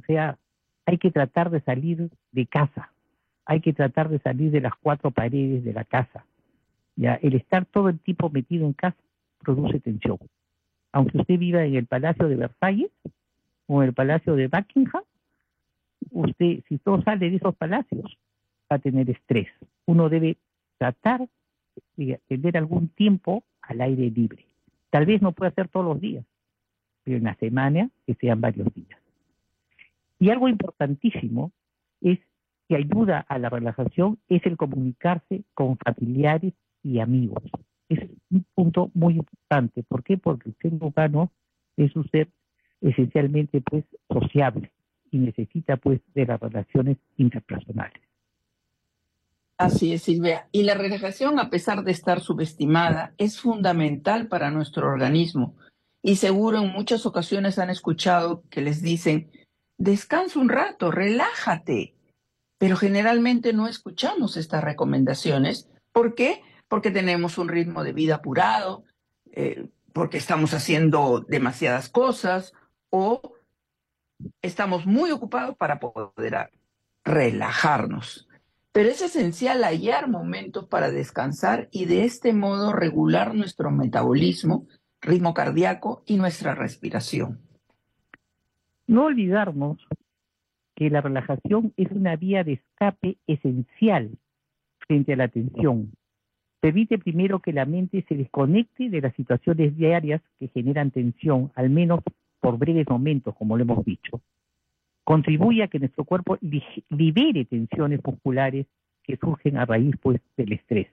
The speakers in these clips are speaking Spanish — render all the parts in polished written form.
sea, hay que tratar de salir de casa, hay que tratar de salir de las cuatro paredes de la casa. Ya, el estar todo el tiempo metido en casa produce tensión. Aunque usted viva en el Palacio de Versalles o en el Palacio de Buckingham, usted, si todo sale de esos palacios, va a tener estrés. Uno debe tratar de tener algún tiempo al aire libre. Tal vez no pueda hacer todos los días, pero en la semana que sean varios días. Y algo importantísimo es que ayuda a la relajación es el comunicarse con familiares y amigos. Es un punto muy importante. ¿Por qué? Porque el ser humano es un ser esencialmente pues sociable y necesita pues de las relaciones interpersonales. Así es, Silvia. Y la relajación, a pesar de estar subestimada, es fundamental para nuestro organismo. Y seguro en muchas ocasiones han escuchado que les dicen, descansa un rato, relájate. Pero generalmente no escuchamos estas recomendaciones. ¿Por qué? Porque tenemos un ritmo de vida apurado, porque estamos haciendo demasiadas cosas o estamos muy ocupados para poder relajarnos. Pero es esencial hallar momentos para descansar y de este modo regular nuestro metabolismo, ritmo cardíaco y nuestra respiración. No olvidarnos que la relajación es una vía de escape esencial frente a la tensión. Permite primero que la mente se desconecte de las situaciones diarias que generan tensión, al menos por breves momentos, como lo hemos dicho. Contribuye a que nuestro cuerpo libere tensiones musculares que surgen a raíz pues, del estrés.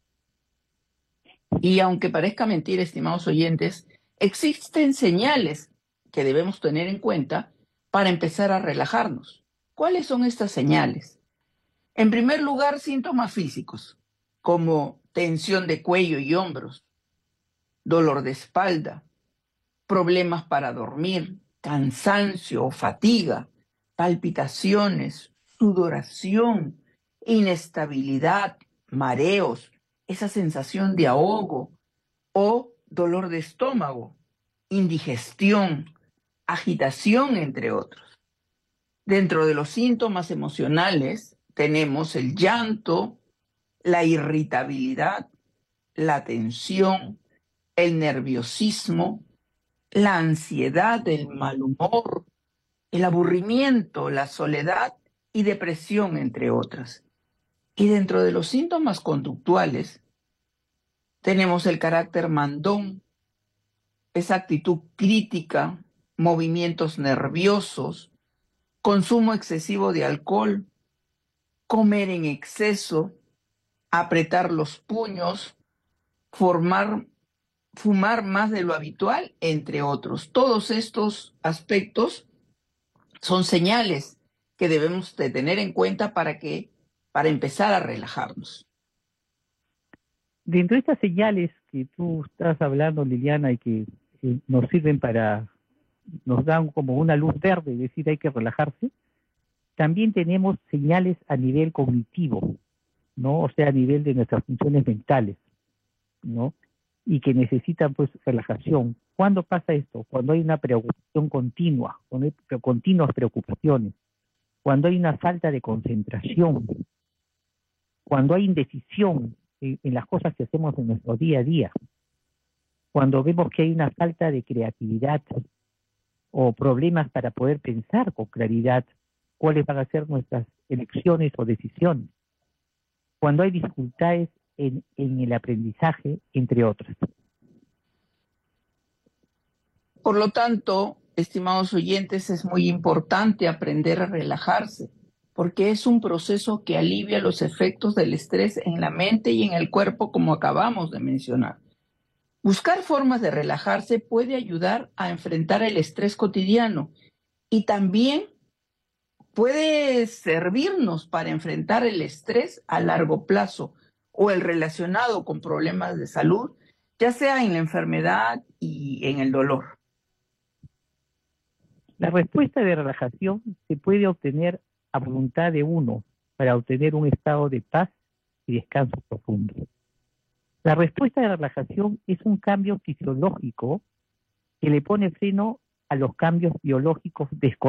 Y aunque parezca mentira, estimados oyentes, existen señales que debemos tener en cuenta para empezar a relajarnos. ¿Cuáles son estas señales? En primer lugar, síntomas físicos, como tensión de cuello y hombros, dolor de espalda, problemas para dormir, cansancio o fatiga, palpitaciones, sudoración, inestabilidad, mareos, esa sensación de ahogo o dolor de estómago, indigestión, agitación, entre otros. Dentro de los síntomas emocionales tenemos el llanto, la irritabilidad, la tensión, el nerviosismo, la ansiedad, el mal humor, el aburrimiento, la soledad y depresión, entre otras. Y dentro de los síntomas conductuales tenemos el carácter mandón, esa actitud crítica, movimientos nerviosos, consumo excesivo de alcohol, comer en exceso, apretar los puños, fumar más de lo habitual, entre otros. Todos estos aspectos son señales que debemos de tener en cuenta para empezar a relajarnos. Dentro de estas señales que tú estás hablando, Liliana, y que nos sirven nos dan como una luz verde, es decir, hay que relajarse, también tenemos señales a nivel cognitivo, ¿no? O sea, a nivel de nuestras funciones mentales, ¿no? Y que necesitan, pues, relajación. ¿Cuándo pasa esto? Cuando hay una preocupación continua, cuando hay continuas preocupaciones, cuando hay una falta de concentración, cuando hay indecisión en las cosas que hacemos en nuestro día a día, cuando vemos que hay una falta de creatividad o problemas para poder pensar con claridad cuáles van a ser nuestras elecciones o decisiones, cuando hay dificultades en el aprendizaje, entre otras. Por lo tanto, estimados oyentes, es muy importante aprender a relajarse, porque es un proceso que alivia los efectos del estrés en la mente y en el cuerpo, como acabamos de mencionar. Buscar formas de relajarse puede ayudar a enfrentar el estrés cotidiano y también puede servirnos para enfrentar el estrés a largo plazo o el relacionado con problemas de salud, ya sea en la enfermedad y en el dolor. La respuesta de relajación se puede obtener a voluntad de uno para obtener un estado de paz y descanso profundo. La respuesta de relajación es un cambio fisiológico que le pone freno a los cambios biológicos desconocidos